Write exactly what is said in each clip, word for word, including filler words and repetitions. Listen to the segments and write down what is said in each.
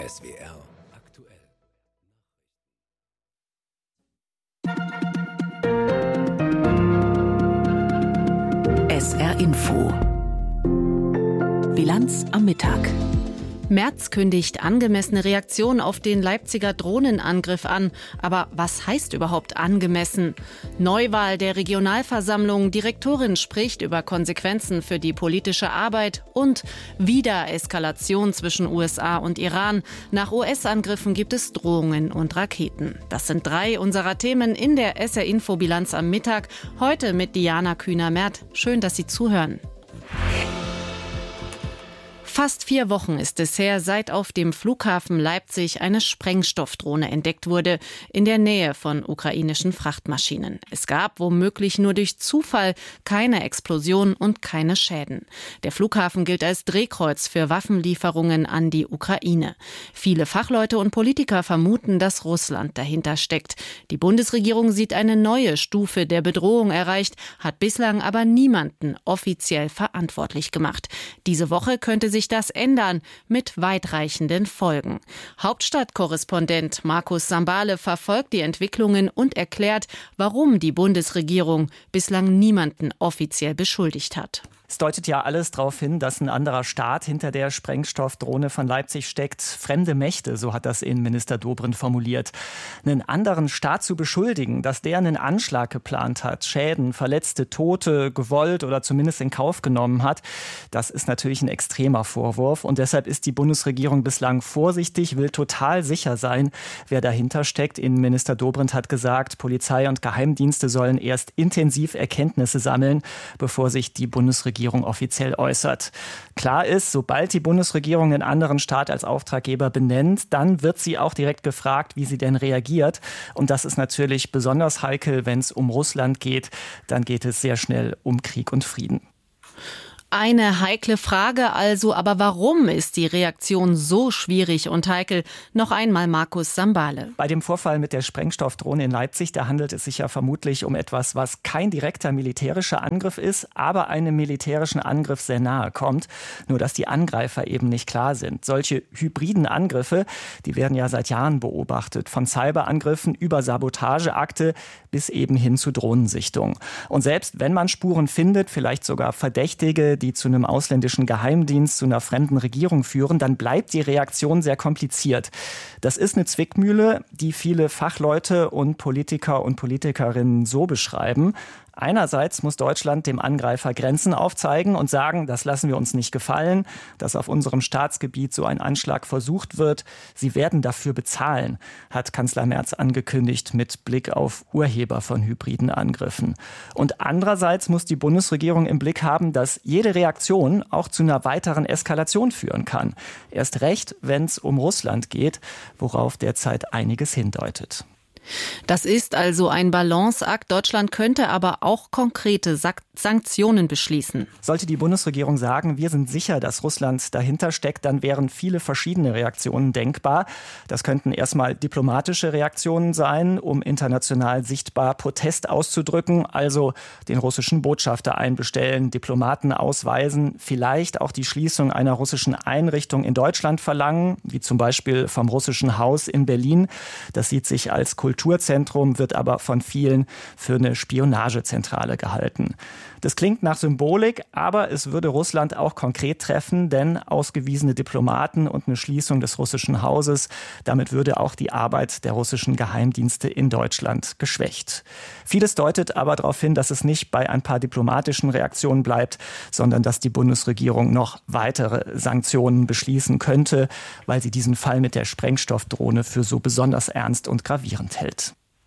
S W R aktuell. S R Info. Bilanz am Mittag. Merz kündigt angemessene Reaktion auf den Leipziger Drohnenangriff an. Aber was heißt überhaupt angemessen? Neuwahl der Regionalversammlung, Direktorin spricht über Konsequenzen für die politische Arbeit und wieder Eskalation zwischen U S A und Iran. Nach U S-Angriffen gibt es Drohungen und Raketen. Das sind drei unserer Themen in der S R-Info-Bilanz am Mittag. Heute mit Diana Kühner-Merth. Schön, dass Sie zuhören. Fast vier Wochen ist es her, seit auf dem Flughafen Leipzig eine Sprengstoffdrohne entdeckt wurde, in der Nähe von ukrainischen Frachtmaschinen. Es gab womöglich nur durch Zufall keine Explosion und keine Schäden. Der Flughafen gilt als Drehkreuz für Waffenlieferungen an die Ukraine. Viele Fachleute und Politiker vermuten, dass Russland dahinter steckt. Die Bundesregierung sieht eine neue Stufe der Bedrohung erreicht, hat bislang aber niemanden offiziell verantwortlich gemacht. Diese Woche könnte sich das ändern, mit weitreichenden Folgen. Hauptstadtkorrespondent Markus Sambale verfolgt die Entwicklungen und erklärt, warum die Bundesregierung bislang niemanden offiziell beschuldigt hat. Es deutet ja alles darauf hin, dass ein anderer Staat hinter der Sprengstoffdrohne von Leipzig steckt. Fremde Mächte, so hat das Innenminister Dobrindt formuliert. Einen anderen Staat zu beschuldigen, dass der einen Anschlag geplant hat, Schäden, Verletzte, Tote gewollt oder zumindest in Kauf genommen hat, das ist natürlich ein extremer Vorwurf. Und deshalb ist die Bundesregierung bislang vorsichtig, will total sicher sein, wer dahinter steckt. Innenminister Dobrindt hat gesagt, Polizei und Geheimdienste sollen erst intensiv Erkenntnisse sammeln, bevor sich die Bundesregierung Regierung offiziell äußert. Klar ist, sobald die Bundesregierung einen anderen Staat als Auftraggeber benennt, dann wird sie auch direkt gefragt, wie sie denn reagiert. Und das ist natürlich besonders heikel, wenn es um Russland geht. Dann geht es sehr schnell um Krieg und Frieden. Eine heikle Frage also, aber warum ist die Reaktion so schwierig und heikel? Noch einmal Markus Sambale. Bei dem Vorfall mit der Sprengstoffdrohne in Leipzig, da handelt es sich ja vermutlich um etwas, was kein direkter militärischer Angriff ist, aber einem militärischen Angriff sehr nahe kommt. Nur dass die Angreifer eben nicht klar sind. Solche hybriden Angriffe, die werden ja seit Jahren beobachtet. Von Cyberangriffen über Sabotageakte bis eben hin zu Drohnensichtung. Und selbst wenn man Spuren findet, vielleicht sogar Verdächtige, die zu einem ausländischen Geheimdienst, zu einer fremden Regierung führen, dann bleibt die Reaktion sehr kompliziert. Das ist eine Zwickmühle, die viele Fachleute und Politiker und Politikerinnen so beschreiben. Einerseits muss Deutschland dem Angreifer Grenzen aufzeigen und sagen, das lassen wir uns nicht gefallen, dass auf unserem Staatsgebiet so ein Anschlag versucht wird. Sie werden dafür bezahlen, hat Kanzler Merz angekündigt mit Blick auf Urheber von hybriden Angriffen. Und andererseits muss die Bundesregierung im Blick haben, dass jede Reaktion auch zu einer weiteren Eskalation führen kann. Erst recht, wenn es um Russland geht, worauf derzeit einiges hindeutet. Das ist also ein Balanceakt. Deutschland könnte aber auch konkrete Sanktionen beschließen. Sollte die Bundesregierung sagen, wir sind sicher, dass Russland dahinter steckt, dann wären viele verschiedene Reaktionen denkbar. Das könnten erstmal diplomatische Reaktionen sein, um international sichtbar Protest auszudrücken, also den russischen Botschafter einbestellen, Diplomaten ausweisen, vielleicht auch die Schließung einer russischen Einrichtung in Deutschland verlangen, wie zum Beispiel vom russischen Haus in Berlin. Das sieht sich als Kultur Kulturzentrum, wird aber von vielen für eine Spionagezentrale gehalten. Das klingt nach Symbolik, aber es würde Russland auch konkret treffen, denn ausgewiesene Diplomaten und eine Schließung des russischen Hauses, damit würde auch die Arbeit der russischen Geheimdienste in Deutschland geschwächt. Vieles deutet aber darauf hin, dass es nicht bei ein paar diplomatischen Reaktionen bleibt, sondern dass die Bundesregierung noch weitere Sanktionen beschließen könnte, weil sie diesen Fall mit der Sprengstoffdrohne für so besonders ernst und gravierend hält.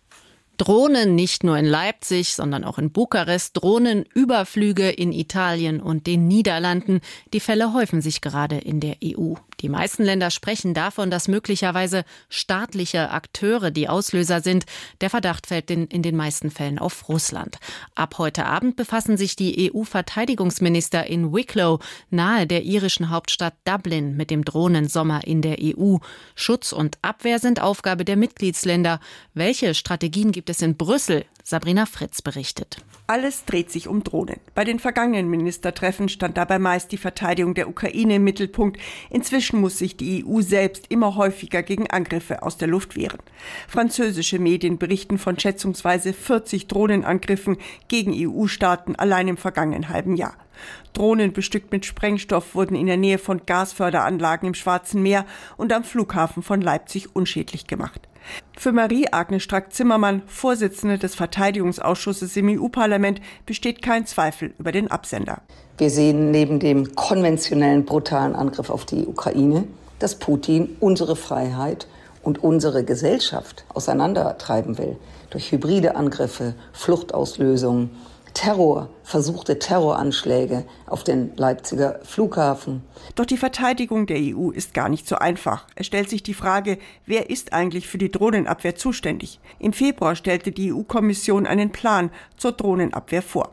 Drohnen nicht nur in Leipzig, sondern auch in Bukarest, Drohnenüberflüge in Italien und den Niederlanden. Die Fälle häufen sich gerade in der E U. Die meisten Länder sprechen davon, dass möglicherweise staatliche Akteure die Auslöser sind. Der Verdacht fällt in, in den meisten Fällen auf Russland. Ab heute Abend befassen sich die E U-Verteidigungsminister in Wicklow, nahe der irischen Hauptstadt Dublin, mit dem Drohnensommer in der E U. Schutz und Abwehr sind Aufgabe der Mitgliedsländer. Welche Strategien gibt es in Brüssel? Sabrina Fritz berichtet. Alles dreht sich um Drohnen. Bei den vergangenen Ministertreffen stand dabei meist die Verteidigung der Ukraine im Mittelpunkt. Inzwischen muss sich die E U selbst immer häufiger gegen Angriffe aus der Luft wehren. Französische Medien berichten von schätzungsweise vierzig Drohnenangriffen gegen E U-Staaten allein im vergangenen halben Jahr. Drohnen bestückt mit Sprengstoff wurden in der Nähe von Gasförderanlagen im Schwarzen Meer und am Flughafen von Leipzig unschädlich gemacht. Für Marie-Agnes Strack-Zimmermann, Vorsitzende des Verteidigungsausschusses im E U-Parlament, besteht kein Zweifel über den Absender. Wir sehen neben dem konventionellen brutalen Angriff auf die Ukraine, dass Putin unsere Freiheit und unsere Gesellschaft auseinandertreiben will. Durch hybride Angriffe, Fluchtauslösungen, Terror, versuchte Terroranschläge auf den Leipziger Flughafen. Doch die Verteidigung der E U ist gar nicht so einfach. Es stellt sich die Frage, wer ist eigentlich für die Drohnenabwehr zuständig? Im Februar stellte die E U-Kommission einen Plan zur Drohnenabwehr vor.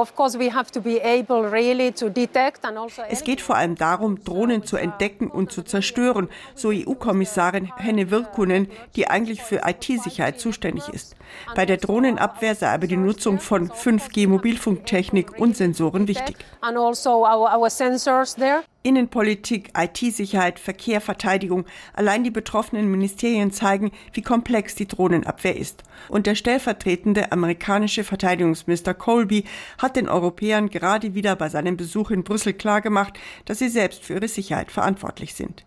Es geht vor allem darum, Drohnen zu entdecken und zu zerstören, so E U-Kommissarin Henna Virkkunen, die eigentlich für I T-Sicherheit zuständig ist. Bei der Drohnenabwehr sei aber die Nutzung von fünf G Mobilfunktechnik und Sensoren wichtig. Innenpolitik, I T-Sicherheit, Verkehr, Verteidigung. Allein die betroffenen Ministerien zeigen, wie komplex die Drohnenabwehr ist. Und der stellvertretende amerikanische Verteidigungsminister Colby hat den Europäern gerade wieder bei seinem Besuch in Brüssel klargemacht, dass sie selbst für ihre Sicherheit verantwortlich sind.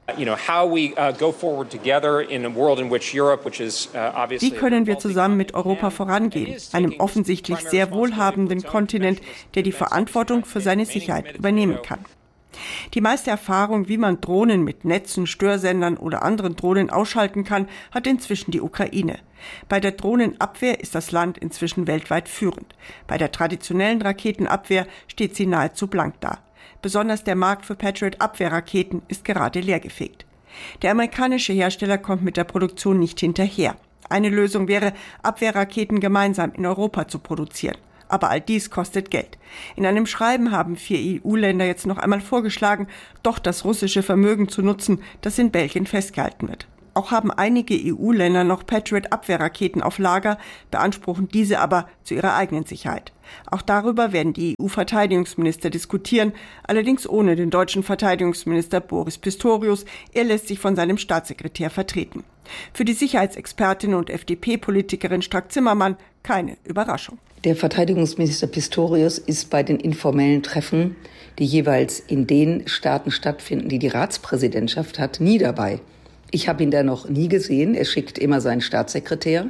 Wie können wir zusammen mit Europa vorangehen, einem offensichtlich sehr wohlhabenden Kontinent, der die Verantwortung für seine Sicherheit übernehmen kann? Die meiste Erfahrung, wie man Drohnen mit Netzen, Störsendern oder anderen Drohnen ausschalten kann, hat inzwischen die Ukraine. Bei der Drohnenabwehr ist das Land inzwischen weltweit führend. Bei der traditionellen Raketenabwehr steht sie nahezu blank da. Besonders der Markt für Patriot-Abwehrraketen ist gerade leergefegt. Der amerikanische Hersteller kommt mit der Produktion nicht hinterher. Eine Lösung wäre, Abwehrraketen gemeinsam in Europa zu produzieren. Aber all dies kostet Geld. In einem Schreiben haben vier E U-Länder jetzt noch einmal vorgeschlagen, doch das russische Vermögen zu nutzen, das in Belgien festgehalten wird. Auch haben einige E U-Länder noch Patriot-Abwehrraketen auf Lager, beanspruchen diese aber zu ihrer eigenen Sicherheit. Auch darüber werden die E U-Verteidigungsminister diskutieren, allerdings ohne den deutschen Verteidigungsminister Boris Pistorius. Er lässt sich von seinem Staatssekretär vertreten. Für die Sicherheitsexpertin und F D P-Politikerin Strack-Zimmermann keine Überraschung. Der Verteidigungsminister Pistorius ist bei den informellen Treffen, die jeweils in den Staaten stattfinden, die die Ratspräsidentschaft hat, nie dabei. Ich habe ihn da noch nie gesehen. Er schickt immer seinen Staatssekretär,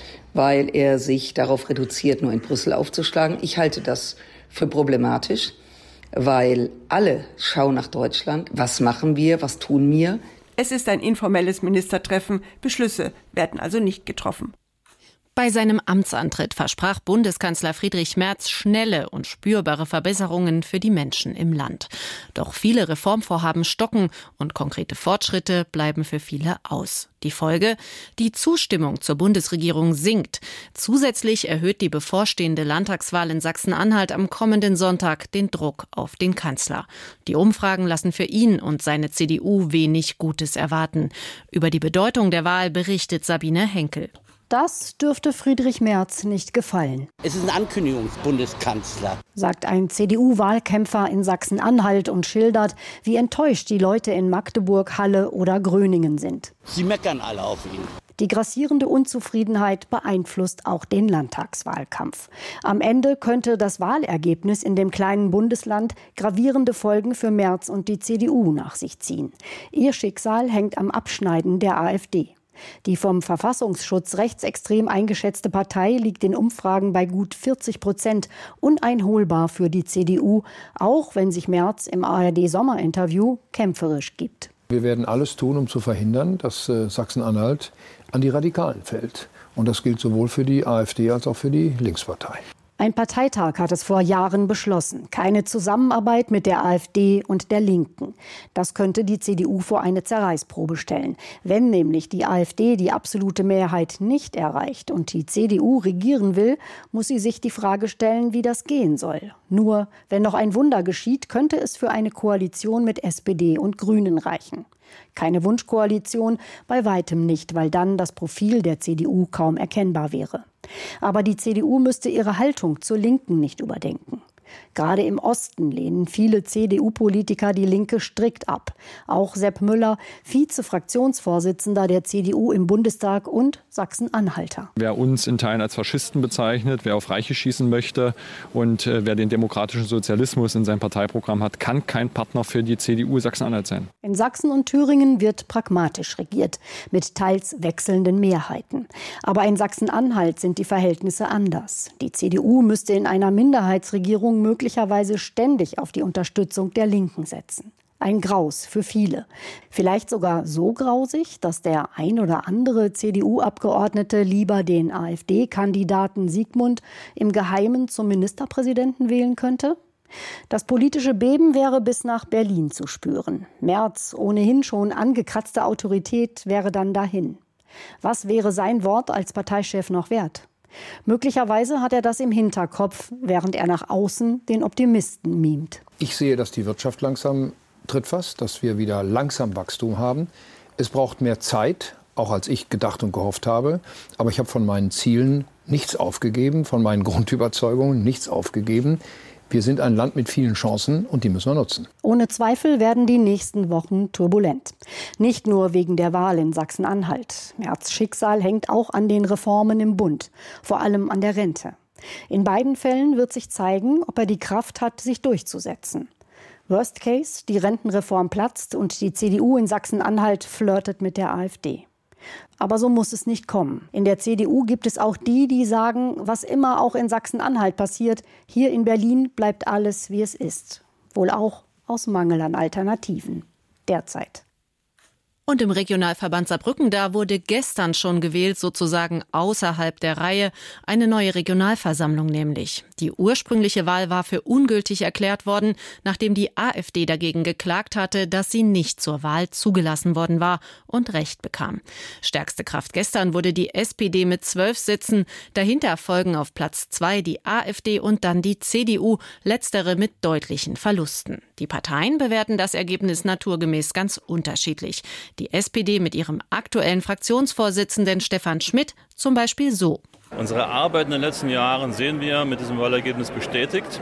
weil er sich darauf reduziert, nur in Brüssel aufzuschlagen. Ich halte das für problematisch, weil alle schauen nach Deutschland. Was machen wir? Was tun wir? Es ist ein informelles Ministertreffen. Beschlüsse werden also nicht getroffen. Bei seinem Amtsantritt versprach Bundeskanzler Friedrich Merz schnelle und spürbare Verbesserungen für die Menschen im Land. Doch viele Reformvorhaben stocken und konkrete Fortschritte bleiben für viele aus. Die Folge? Die Zustimmung zur Bundesregierung sinkt. Zusätzlich erhöht die bevorstehende Landtagswahl in Sachsen-Anhalt am kommenden Sonntag den Druck auf den Kanzler. Die Umfragen lassen für ihn und seine C D U wenig Gutes erwarten. Über die Bedeutung der Wahl berichtet Sabine Henkel. Das dürfte Friedrich Merz nicht gefallen. Es ist ein Ankündigungsbundeskanzler, sagt ein C D U-Wahlkämpfer in Sachsen-Anhalt und schildert, wie enttäuscht die Leute in Magdeburg, Halle oder Gröningen sind. Sie meckern alle auf ihn. Die grassierende Unzufriedenheit beeinflusst auch den Landtagswahlkampf. Am Ende könnte das Wahlergebnis in dem kleinen Bundesland gravierende Folgen für Merz und die C D U nach sich ziehen. Ihr Schicksal hängt am Abschneiden der AfD. Die vom Verfassungsschutz rechtsextrem eingeschätzte Partei liegt in Umfragen bei gut vierzig Prozent, uneinholbar für die C D U, auch wenn sich Merz im A R D-Sommerinterview kämpferisch gibt. Wir werden alles tun, um zu verhindern, dass äh, Sachsen-Anhalt an die Radikalen fällt. Und das gilt sowohl für die AfD als auch für die Linkspartei. Ein Parteitag hat es vor Jahren beschlossen. Keine Zusammenarbeit mit der AfD und der Linken. Das könnte die C D U vor eine Zerreißprobe stellen. Wenn nämlich die AfD die absolute Mehrheit nicht erreicht und die C D U regieren will, muss sie sich die Frage stellen, wie das gehen soll. Nur, wenn noch ein Wunder geschieht, könnte es für eine Koalition mit S P D und Grünen reichen. Keine Wunschkoalition, bei weitem nicht, weil dann das Profil der C D U kaum erkennbar wäre. Aber die C D U müsste ihre Haltung zur Linken nicht überdenken. Gerade im Osten lehnen viele C D U-Politiker die Linke strikt ab. Auch Sepp Müller, Vize-Fraktionsvorsitzender der C D U im Bundestag und Sachsen-Anhalter. Wer uns in Teilen als Faschisten bezeichnet, wer auf Reiche schießen möchte und äh, wer den demokratischen Sozialismus in seinem Parteiprogramm hat, kann kein Partner für die C D U Sachsen-Anhalt sein. In Sachsen und Thüringen wird pragmatisch regiert, mit teils wechselnden Mehrheiten. Aber in Sachsen-Anhalt sind die Verhältnisse anders. Die C D U müsste in einer Minderheitsregierung möglicherweise ständig auf die Unterstützung der Linken setzen. Ein Graus für viele. Vielleicht sogar so grausig, dass der ein oder andere C D U-Abgeordnete lieber den AfD-Kandidaten Sigmund im Geheimen zum Ministerpräsidenten wählen könnte? Das politische Beben wäre bis nach Berlin zu spüren. Merz, ohnehin schon angekratzte Autorität, wäre dann dahin. Was wäre sein Wort als Parteichef noch wert? Möglicherweise hat er das im Hinterkopf, während er nach außen den Optimisten mimt. Ich sehe, dass die Wirtschaft langsam tritt fast, dass wir wieder langsam Wachstum haben. Es braucht mehr Zeit, auch als ich gedacht und gehofft habe. Aber ich habe von meinen Zielen nichts aufgegeben, von meinen Grundüberzeugungen nichts aufgegeben. Wir sind ein Land mit vielen Chancen und die müssen wir nutzen. Ohne Zweifel werden die nächsten Wochen turbulent. Nicht nur wegen der Wahl in Sachsen-Anhalt. Merz' Schicksal hängt auch an den Reformen im Bund, vor allem an der Rente. In beiden Fällen wird sich zeigen, ob er die Kraft hat, sich durchzusetzen. Worst Case, die Rentenreform platzt und die C D U in Sachsen-Anhalt flirtet mit der AfD. Aber so muss es nicht kommen. In der C D U gibt es auch die, die sagen, was immer auch in Sachsen-Anhalt passiert, hier in Berlin bleibt alles, wie es ist. Wohl auch aus Mangel an Alternativen. Derzeit. Und im Regionalverband Saarbrücken, da wurde gestern schon gewählt, sozusagen außerhalb der Reihe, eine neue Regionalversammlung nämlich. Die ursprüngliche Wahl war für ungültig erklärt worden, nachdem die AfD dagegen geklagt hatte, dass sie nicht zur Wahl zugelassen worden war und Recht bekam. Stärkste Kraft gestern wurde die S P D mit zwölf Sitzen. Dahinter folgen auf Platz zwei die AfD und dann die C D U, letztere mit deutlichen Verlusten. Die Parteien bewerten das Ergebnis naturgemäß ganz unterschiedlich. Die S P D mit ihrem aktuellen Fraktionsvorsitzenden Stefan Schmidt zum Beispiel so. Unsere Arbeit in den letzten Jahren sehen wir mit diesem Wahlergebnis bestätigt.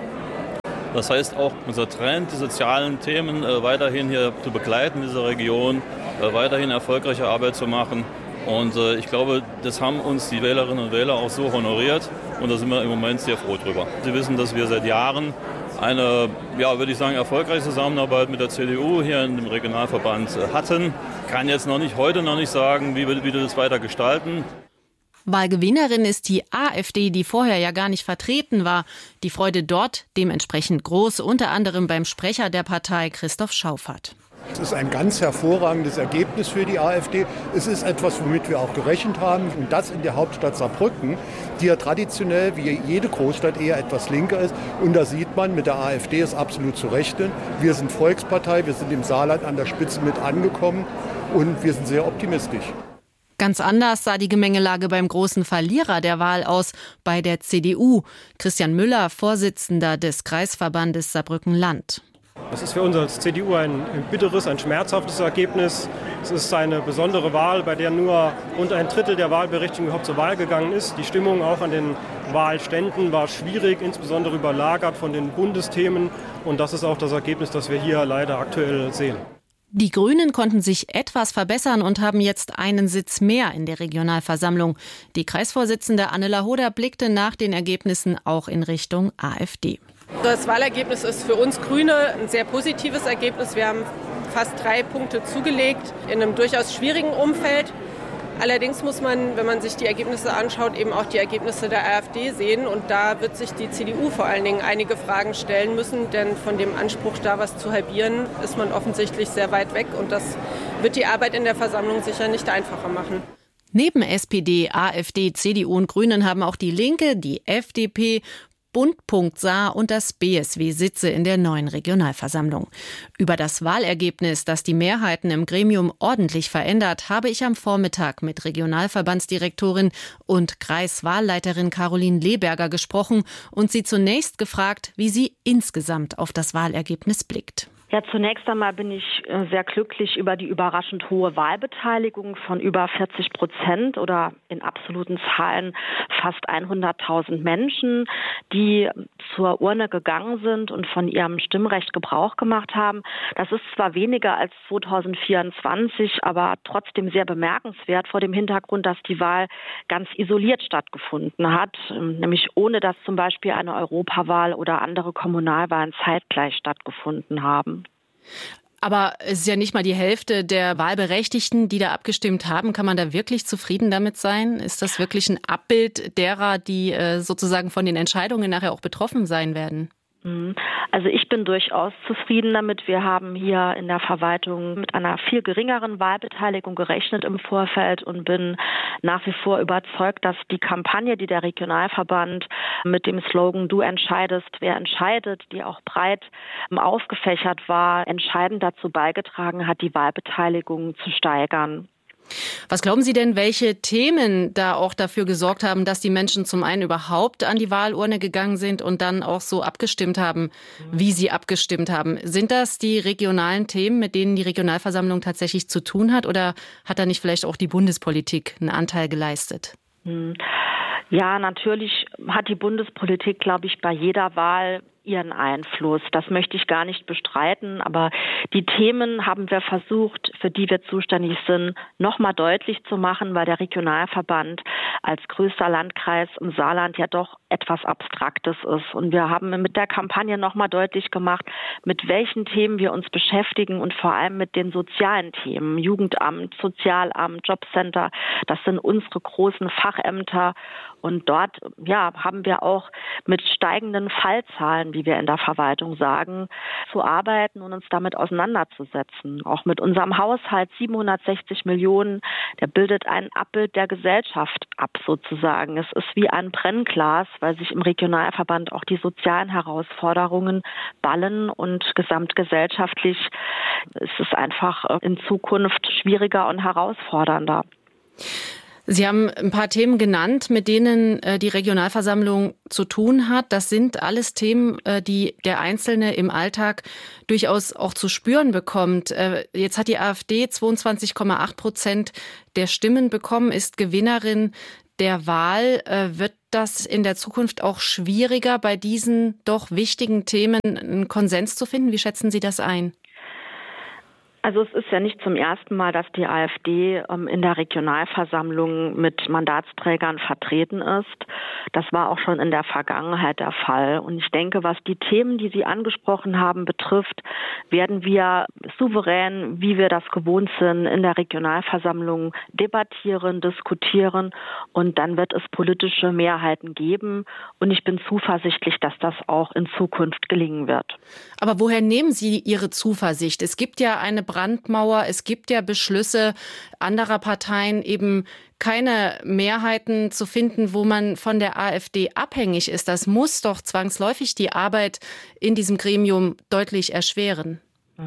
Das heißt auch unser Trend, die sozialen Themen äh, weiterhin hier zu begleiten in dieser Region, äh, weiterhin erfolgreiche Arbeit zu machen. Und äh, ich glaube, das haben uns die Wählerinnen und Wähler auch so honoriert. Und da sind wir im Moment sehr froh drüber. Sie wissen, dass wir seit Jahren eine, ja, würde ich sagen, erfolgreiche Zusammenarbeit mit der C D U hier in dem Regionalverband hatten. Ich kann jetzt noch nicht, heute noch nicht sagen, wie wir, wie wir das weiter gestalten. Wahlgewinnerin ist die AfD, die vorher ja gar nicht vertreten war. Die Freude dort dementsprechend groß, unter anderem beim Sprecher der Partei Christoph Schauffert. Es ist ein ganz hervorragendes Ergebnis für die AfD. Es ist etwas, womit wir auch gerechnet haben. Und das in der Hauptstadt Saarbrücken, die ja traditionell wie jede Großstadt eher etwas linker ist. Und da sieht man, mit der AfD ist absolut zu rechnen. Wir sind Volkspartei, wir sind im Saarland an der Spitze mit angekommen und wir sind sehr optimistisch. Ganz anders sah die Gemengelage beim großen Verlierer der Wahl aus, bei der C D U. Christian Müller, Vorsitzender des Kreisverbandes Saarbrücken-Land. Es ist für uns als C D U ein bitteres, ein schmerzhaftes Ergebnis. Es ist eine besondere Wahl, bei der nur rund ein Drittel der Wahlberechtigten überhaupt zur Wahl gegangen ist. Die Stimmung auch an den Wahlständen war schwierig, insbesondere überlagert von den Bundesthemen. Und das ist auch das Ergebnis, das wir hier leider aktuell sehen. Die Grünen konnten sich etwas verbessern und haben jetzt einen Sitz mehr in der Regionalversammlung. Die Kreisvorsitzende Anne Lahoder blickte nach den Ergebnissen auch in Richtung AfD. Das Wahlergebnis ist für uns Grüne ein sehr positives Ergebnis. Wir haben fast drei Punkte zugelegt in einem durchaus schwierigen Umfeld. Allerdings muss man, wenn man sich die Ergebnisse anschaut, eben auch die Ergebnisse der AfD sehen. Und da wird sich die C D U vor allen Dingen einige Fragen stellen müssen. Denn von dem Anspruch, da was zu halbieren, ist man offensichtlich sehr weit weg. Und das wird die Arbeit in der Versammlung sicher nicht einfacher machen. Neben S P D, AfD, C D U und Grünen haben auch die Linke, die F D P, Bund. Saar und das B S W Sitze in der neuen Regionalversammlung. Über das Wahlergebnis, das die Mehrheiten im Gremium ordentlich verändert, habe ich am Vormittag mit Regionalverbandsdirektorin und Kreiswahlleiterin Caroline Leberger gesprochen und sie zunächst gefragt, wie sie insgesamt auf das Wahlergebnis blickt. Ja, zunächst einmal bin ich sehr glücklich über die überraschend hohe Wahlbeteiligung von über vierzig Prozent oder in absoluten Zahlen fast hunderttausend Menschen, die zur Urne gegangen sind und von ihrem Stimmrecht Gebrauch gemacht haben. Das ist zwar weniger als zweitausendvierundzwanzig, aber trotzdem sehr bemerkenswert vor dem Hintergrund, dass die Wahl ganz isoliert stattgefunden hat, nämlich ohne dass zum Beispiel eine Europawahl oder andere Kommunalwahlen zeitgleich stattgefunden haben. Aber es ist ja nicht mal die Hälfte der Wahlberechtigten, die da abgestimmt haben. Kann man da wirklich zufrieden damit sein? Ist das wirklich ein Abbild derer, die äh, sozusagen von den Entscheidungen nachher auch betroffen sein werden? Also ich bin durchaus zufrieden damit. Wir haben hier in der Verwaltung mit einer viel geringeren Wahlbeteiligung gerechnet im Vorfeld und bin nach wie vor überzeugt, dass die Kampagne, die der Regionalverband mit dem Slogan "Du entscheidest, wer entscheidet", die auch breit aufgefächert war, entscheidend dazu beigetragen hat, die Wahlbeteiligung zu steigern. Was glauben Sie denn, welche Themen da auch dafür gesorgt haben, dass die Menschen zum einen überhaupt an die Wahlurne gegangen sind und dann auch so abgestimmt haben, wie sie abgestimmt haben? Sind das die regionalen Themen, mit denen die Regionalversammlung tatsächlich zu tun hat, oder hat da nicht vielleicht auch die Bundespolitik einen Anteil geleistet? Ja, natürlich hat die Bundespolitik, glaube ich, bei jeder Wahl ihren Einfluss. Das möchte ich gar nicht bestreiten, aber die Themen haben wir versucht, für die wir zuständig sind, nochmal deutlich zu machen, weil der Regionalverband als größter Landkreis im Saarland ja doch etwas Abstraktes ist. Und wir haben mit der Kampagne nochmal deutlich gemacht, mit welchen Themen wir uns beschäftigen und vor allem mit den sozialen Themen. Jugendamt, Sozialamt, Jobcenter, das sind unsere großen Fachämter. Und dort ja, haben wir auch mit steigenden Fallzahlen, wie wir in der Verwaltung sagen, zu arbeiten und uns damit auseinanderzusetzen. Auch mit unserem Haushalt siebenhundertsechzig Millionen, der bildet ein Abbild der Gesellschaft ab sozusagen. Es ist wie ein Brennglas, weil sich im Regionalverband auch die sozialen Herausforderungen ballen und gesamtgesellschaftlich ist es einfach in Zukunft schwieriger und herausfordernder. Sie haben ein paar Themen genannt, mit denen äh, die Regionalversammlung zu tun hat. Das sind alles Themen, äh, die der Einzelne im Alltag durchaus auch zu spüren bekommt. Äh, jetzt hat die AfD zweiundzwanzig Komma acht Prozent der Stimmen bekommen, ist Gewinnerin der Wahl. Äh, wird das in der Zukunft auch schwieriger, bei diesen doch wichtigen Themen einen Konsens zu finden? Wie schätzen Sie das ein? Also es ist ja nicht zum ersten Mal, dass die AfD ähm, in der Regionalversammlung mit Mandatsträgern vertreten ist. Das war auch schon in der Vergangenheit der Fall. Und ich denke, was die Themen, die Sie angesprochen haben, betrifft, werden wir souverän, wie wir das gewohnt sind, in der Regionalversammlung debattieren, diskutieren. Und dann wird es politische Mehrheiten geben. Und ich bin zuversichtlich, dass das auch in Zukunft gelingen wird. Aber woher nehmen Sie Ihre Zuversicht? Es gibt ja eine Brandmauer. Es gibt ja Beschlüsse anderer Parteien, eben keine Mehrheiten zu finden, wo man von der AfD abhängig ist. Das muss doch zwangsläufig die Arbeit in diesem Gremium deutlich erschweren.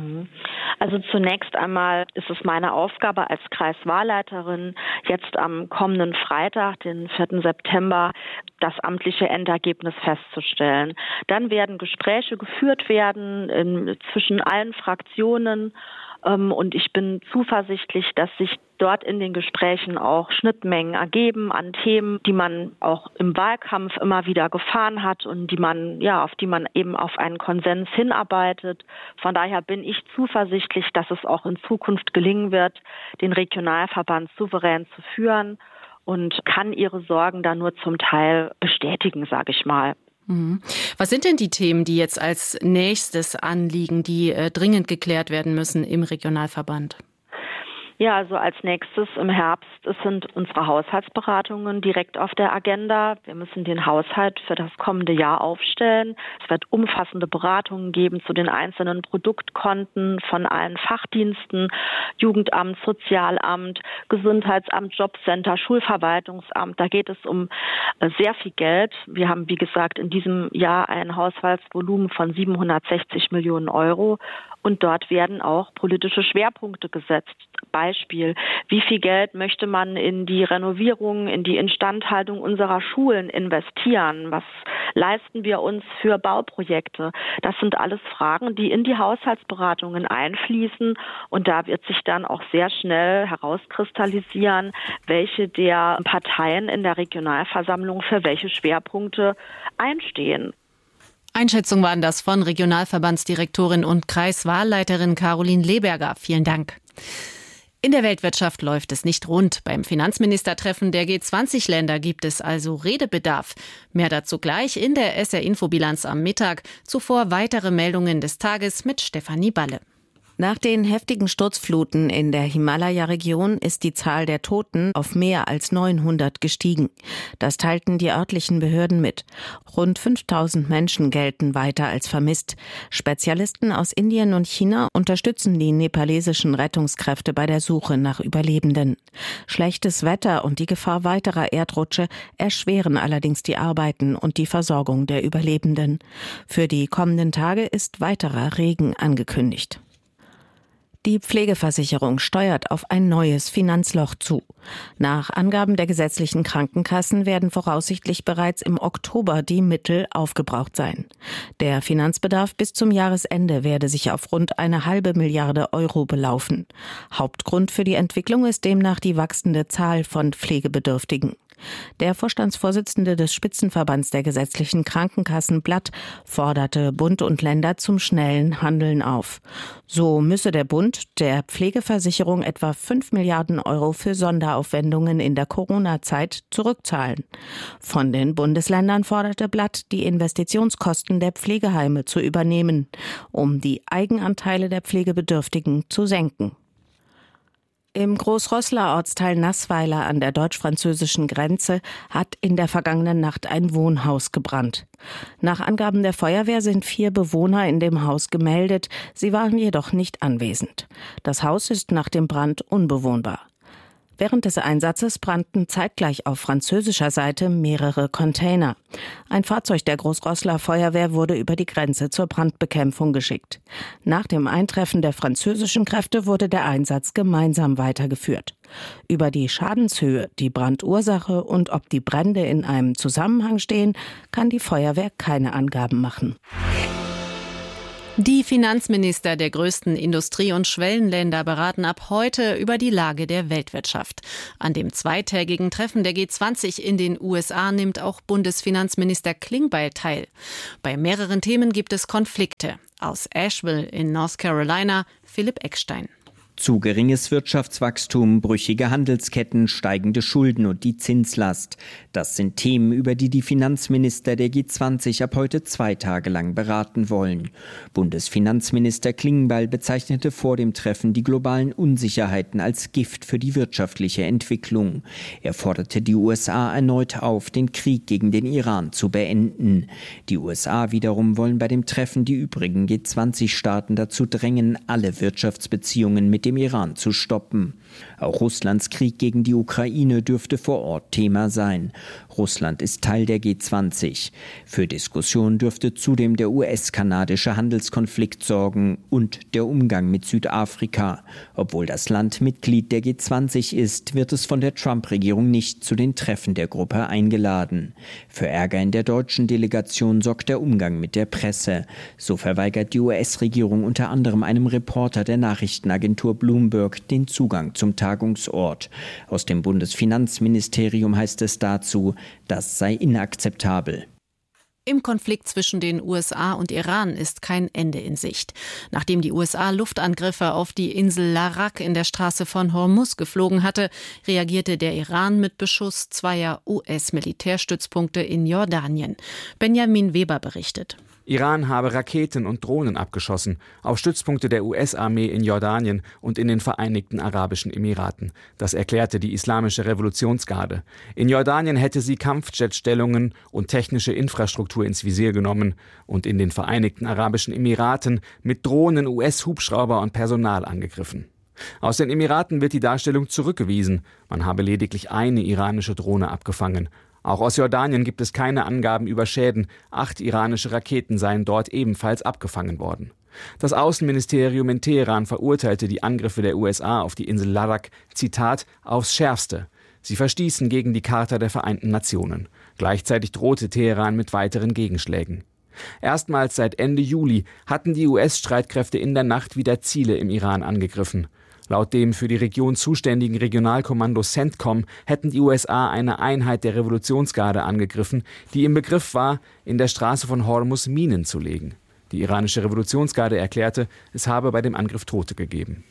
Also zunächst einmal ist es meine Aufgabe als Kreiswahlleiterin, jetzt am kommenden Freitag, den vierten September, das amtliche Endergebnis festzustellen. Dann werden Gespräche geführt werden in, zwischen allen Fraktionen. Und ich bin zuversichtlich, dass sich dort in den Gesprächen auch Schnittmengen ergeben an Themen, die man auch im Wahlkampf immer wieder gefahren hat und die man, ja, auf die man eben auf einen Konsens hinarbeitet. Von daher bin ich zuversichtlich, dass es auch in Zukunft gelingen wird, den Regionalverband souverän zu führen und kann Ihre Sorgen da nur zum Teil bestätigen, sage ich mal. Was sind denn die Themen, die jetzt als nächstes anliegen, die äh, dringend geklärt werden müssen im Regionalverband? Ja, also als nächstes im Herbst sind unsere Haushaltsberatungen direkt auf der Agenda. Wir müssen den Haushalt für das kommende Jahr aufstellen. Es wird umfassende Beratungen geben zu den einzelnen Produktkonten von allen Fachdiensten, Jugendamt, Sozialamt, Gesundheitsamt, Jobcenter, Schulverwaltungsamt. Da geht es um sehr viel Geld. Wir haben, wie gesagt, in diesem Jahr ein Haushaltsvolumen von siebenhundertsechzig Millionen Euro. Und dort werden auch politische Schwerpunkte gesetzt bei Beispiel. Wie viel Geld möchte man in die Renovierung, in die Instandhaltung unserer Schulen investieren? Was leisten wir uns für Bauprojekte? Das sind alles Fragen, die in die Haushaltsberatungen einfließen. Und da wird sich dann auch sehr schnell herauskristallisieren, welche der Parteien in der Regionalversammlung für welche Schwerpunkte einstehen. Einschätzungen waren das von Regionalverbandsdirektorin und Kreiswahlleiterin Caroline Leberger. Vielen Dank. In der Weltwirtschaft läuft es nicht rund. Beim Finanzministertreffen der G zwanzig Länder gibt es also Redebedarf. Mehr dazu gleich in der S R-Infobilanz am Mittag. Zuvor weitere Meldungen des Tages mit Stefanie Balle. Nach den heftigen Sturzfluten in der Himalaya-Region ist die Zahl der Toten auf mehr als neunhundert gestiegen. Das teilten die örtlichen Behörden mit. Rund fünftausend Menschen gelten weiter als vermisst. Spezialisten aus Indien und China unterstützen die nepalesischen Rettungskräfte bei der Suche nach Überlebenden. Schlechtes Wetter und die Gefahr weiterer Erdrutsche erschweren allerdings die Arbeiten und die Versorgung der Überlebenden. Für die kommenden Tage ist weiterer Regen angekündigt. Die Pflegeversicherung steuert auf ein neues Finanzloch zu. Nach Angaben der gesetzlichen Krankenkassen werden voraussichtlich bereits im Oktober die Mittel aufgebraucht sein. Der Finanzbedarf bis zum Jahresende werde sich auf rund eine halbe Milliarde Euro belaufen. Hauptgrund für die Entwicklung ist demnach die wachsende Zahl von Pflegebedürftigen. Der Vorstandsvorsitzende des Spitzenverbands der gesetzlichen Krankenkassen Blatt forderte Bund und Länder zum schnellen Handeln auf. So müsse der Bund der Pflegeversicherung etwa fünf Milliarden Euro für Sonderaufwendungen in der Corona-Zeit zurückzahlen. Von den Bundesländern forderte Blatt, die Investitionskosten der Pflegeheime zu übernehmen, um die Eigenanteile der Pflegebedürftigen zu senken. Im Großroßler Ortsteil Naßweiler an der deutsch-französischen Grenze hat in der vergangenen Nacht ein Wohnhaus gebrannt. Nach Angaben der Feuerwehr sind vier Bewohner in dem Haus gemeldet, sie waren jedoch nicht anwesend. Das Haus ist nach dem Brand unbewohnbar. Während des Einsatzes brannten zeitgleich auf französischer Seite mehrere Container. Ein Fahrzeug der Großroßler Feuerwehr wurde über die Grenze zur Brandbekämpfung geschickt. Nach dem Eintreffen der französischen Kräfte wurde der Einsatz gemeinsam weitergeführt. Über die Schadenshöhe, die Brandursache und ob die Brände in einem Zusammenhang stehen, kann die Feuerwehr keine Angaben machen. Die Finanzminister der größten Industrie- und Schwellenländer beraten ab heute über die Lage der Weltwirtschaft. An dem zweitägigen Treffen der G zwanzig in den U S A nimmt auch Bundesfinanzminister Klingbeil teil. Bei mehreren Themen gibt es Konflikte. Aus Asheville in North Carolina, Philipp Eckstein. Zu geringes Wirtschaftswachstum, brüchige Handelsketten, steigende Schulden und die Zinslast. Das sind Themen, über die die Finanzminister der G zwanzig ab heute zwei Tage lang beraten wollen. Bundesfinanzminister Klingbeil bezeichnete vor dem Treffen die globalen Unsicherheiten als Gift für die wirtschaftliche Entwicklung. Er forderte die U S A erneut auf, den Krieg gegen den Iran zu beenden. Die U S A wiederum wollen bei dem Treffen die übrigen G zwanzig Staaten dazu drängen, alle Wirtschaftsbeziehungen mit dem Iran zu stoppen. Auch Russlands Krieg gegen die Ukraine dürfte vor Ort Thema sein. Russland ist Teil der G zwanzig. Für Diskussionen dürfte zudem der U S-kanadische Handelskonflikt sorgen und der Umgang mit Südafrika. Obwohl das Land Mitglied der G zwanzig ist, wird es von der Trump-Regierung nicht zu den Treffen der Gruppe eingeladen. Für Ärger in der deutschen Delegation sorgt der Umgang mit der Presse. So verweigert die U S-Regierung unter anderem einem Reporter der Nachrichtenagentur Bloomberg den Zugang zum Tagungsort. Aus dem Bundesfinanzministerium heißt es dazu, das sei inakzeptabel. Im Konflikt zwischen den U S A und Iran ist kein Ende in Sicht. Nachdem die U S A Luftangriffe auf die Insel Larak in der Straße von Hormuz geflogen hatte, reagierte der Iran mit Beschuss zweier U S-Militärstützpunkte in Jordanien. Benjamin Weber berichtet. Iran habe Raketen und Drohnen abgeschossen auf Stützpunkte der U S-Armee in Jordanien und in den Vereinigten Arabischen Emiraten. Das erklärte die Islamische Revolutionsgarde. In Jordanien hätte sie Kampfjetstellungen und technische Infrastruktur ins Visier genommen und in den Vereinigten Arabischen Emiraten mit Drohnen U S-Hubschrauber und Personal angegriffen. Aus den Emiraten wird die Darstellung zurückgewiesen. Man habe lediglich eine iranische Drohne abgefangen. Auch aus Jordanien gibt es keine Angaben über Schäden. Acht iranische Raketen seien dort ebenfalls abgefangen worden. Das Außenministerium in Teheran verurteilte die Angriffe der U S A auf die Insel Larak, Zitat, aufs Schärfste. Sie verstießen gegen die Charta der Vereinten Nationen. Gleichzeitig drohte Teheran mit weiteren Gegenschlägen. Erstmals seit Ende Juli hatten die U S-Streitkräfte in der Nacht wieder Ziele im Iran angegriffen. Laut dem für die Region zuständigen Regionalkommando CENTCOM hätten die U S A eine Einheit der Revolutionsgarde angegriffen, die im Begriff war, in der Straße von Hormuz Minen zu legen. Die iranische Revolutionsgarde erklärte, es habe bei dem Angriff Tote gegeben.